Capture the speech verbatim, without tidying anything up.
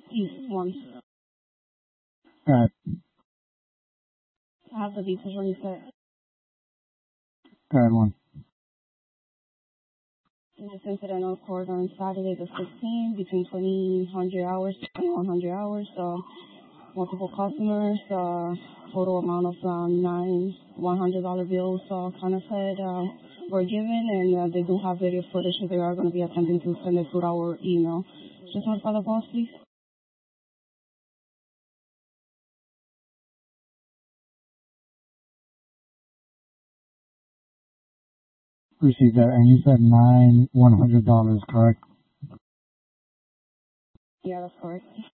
East one. Alright. I have the details when you said. Alright, one. This incident occurred on Saturday the sixteenth between twenty hundred hours to twenty-one hundred hours. Uh, multiple customers, uh, total amount of um, nine one hundred dollar bills uh, kind of said uh, were given, and uh, they do have video footage, so they are going to be attempting to send it through our email. Just notify the boss, please. Received that, and you said nine one hundred dollars, correct? Yeah, that's correct.